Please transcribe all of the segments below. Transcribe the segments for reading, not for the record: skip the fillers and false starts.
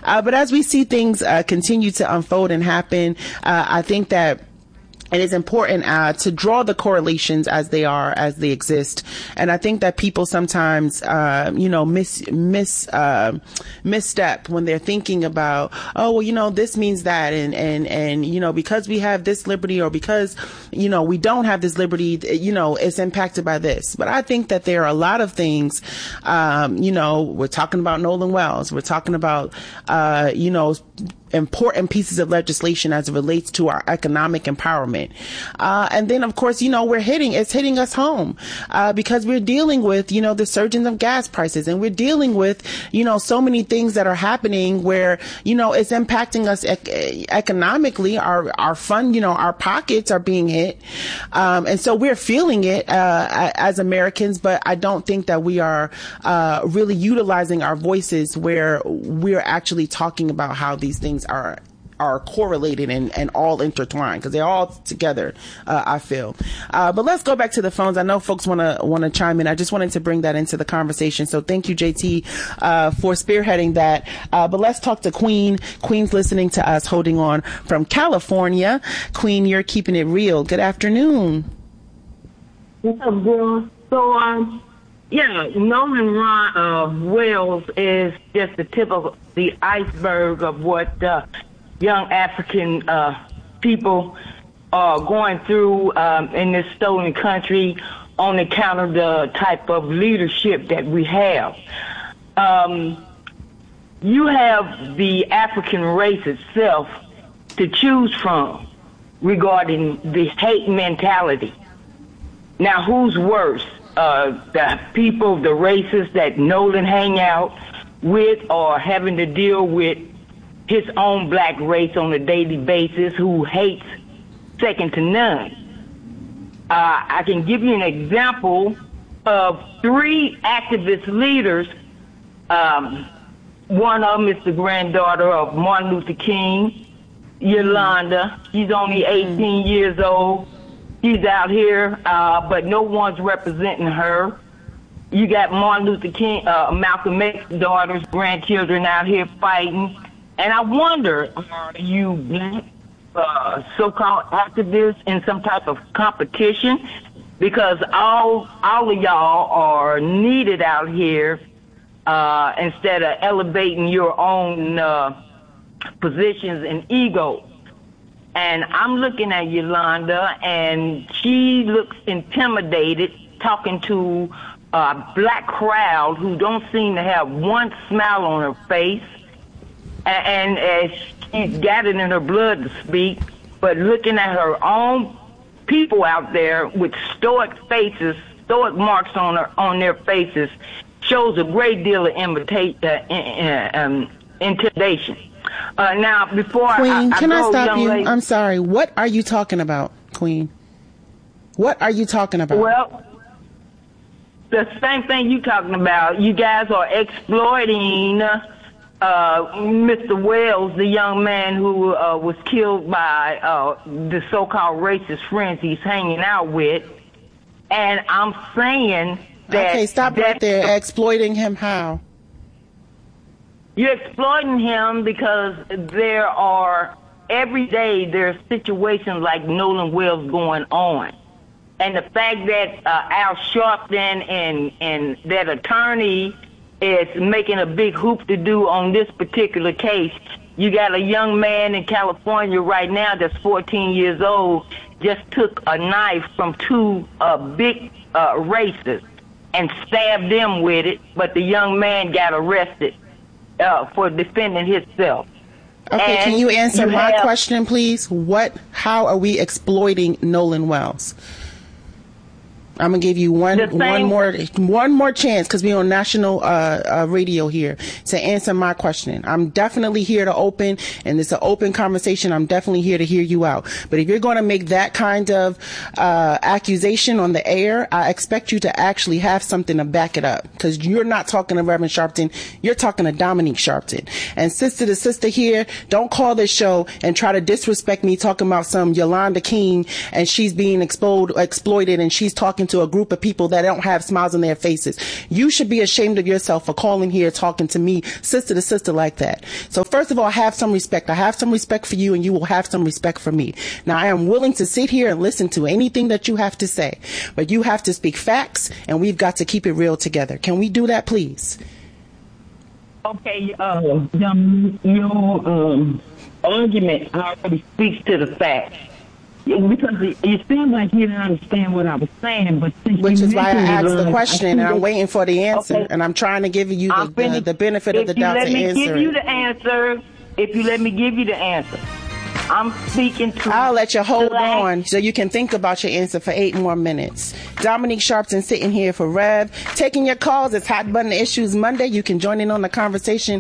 But as we see things continue to unfold and happen, I think that it is important to draw the correlations as they exist. And I think that people sometimes, misstep when they're thinking about, oh, well, this means that. And, because we have this liberty or because, we don't have this liberty, it's impacted by this. But I think that there are a lot of things, we're talking about Nolan Wells. We're talking about, important pieces of legislation as it relates to our economic empowerment. And then, of course, it's hitting us home, because we're dealing with, the surging of gas prices, and we're dealing with, so many things that are happening where, it's impacting us economically. Our fund, our pockets are being hit. And so we're feeling it, as Americans, but I don't think that we are, really utilizing our voices where we're actually talking about how these things are correlated and all intertwined, because they're all together, I feel. But let's go back to the phones. I know folks want to chime in. I just wanted to bring that into the conversation. So thank you, JT, for spearheading that. But let's talk to Queen. Queen's listening to us, holding on from California. Queen, you're keeping it real. Good afternoon. What's up, girl? So, Nolan Wells is just the tip of the iceberg of what young African people are going through in this stolen country on account of the type of leadership that we have. You have the African race itself to choose from regarding the hate mentality. Now, who's worse? The people, the races that Nolan hang out with, or having to deal with his own black race on a daily basis, who hates second to none. I can give you an example of 3 activist leaders. One of them is the granddaughter of Martin Luther King, Yolanda. She's only 18 years old. She's out here, but no one's representing her. You got Martin Luther King, Malcolm X's daughters, grandchildren out here fighting. And I wonder, are you black so-called activists in some type of competition? Because all of y'all are needed out here instead of elevating your own positions and ego. And I'm looking at Yolanda, and she looks intimidated talking to a black crowd who don't seem to have one smile on her face. And she's got it in her blood to speak, but looking at her own people out there with stoic faces, stoic marks on their faces, shows a great deal of intimidation. Now, before Queen, I can go, I stop you? lady, I'm sorry. What are you talking about, Queen? What are you talking about? Well, the same thing you talking about. You guys are exploiting Mr. Wells, the young man who was killed by the so-called racist friends he's hanging out with. And I'm saying that... Okay, stop right there. Exploiting him how? You're exploiting him because every day there's situations like Nolan Wells going on. And the fact that Al Sharpton and that attorney is making a big hoop to do on this particular case. You got a young man in California right now that's 14 years old, just took a knife from 2 big racists and stabbed them with it, but the young man got arrested for defending himself. Okay, can you answer my question, please? How are we exploiting Nolan Wells? I'm gonna give you one more chance, because we're on national radio here, to answer my question. I'm definitely here to open, and it's an open conversation. I'm definitely here to hear you out. But if you're going to make that kind of accusation on the air, I expect you to actually have something to back it up, because you're not talking to Reverend Sharpton. You're talking to Dominique Sharpton. And sister to sister here, don't call this show and try to disrespect me talking about some Yolanda King and she's being exploited and she's talking talking to a group of people that don't have smiles on their faces. You should be ashamed of yourself for calling here talking to me, sister to sister, like that. So first of all, have some respect. I have some respect for you, and you will have some respect for me. Now, I am willing to sit here and listen to anything that you have to say, but you have to speak facts, and we've got to keep it real together. Can we do that, please? Okay, your argument already speaks to the facts. Because it seems like you didn't understand what I was saying, but which is why I asked the question, and I'm waiting for the answer, okay. And I'm trying to give you the benefit of the doubt to answer it. If you let me give you the answer, if you let me give you the answer, I'm speaking to... I'll let you hold on so you can think about your answer for 8 more minutes. Dominique Sharpton sitting here for Rev. Taking your calls. It's Hot Button Issues Monday. You can join in on the conversation.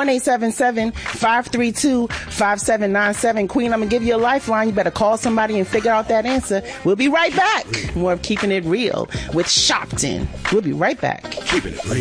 1-877-532-5797. Queen, I'm going to give you a lifeline. You better call somebody and figure out that answer. We'll be right back. More of Keeping It Real with Sharpton. We'll be right back. Keeping It Real.